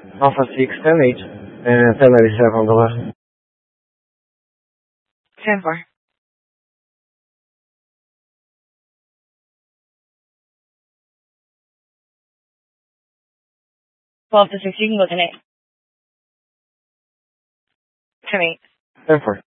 Alpha 6, 10-8, and 1097 on the left. 10-4. Well, to 6, you can go 10-8. 10-8. 10-4.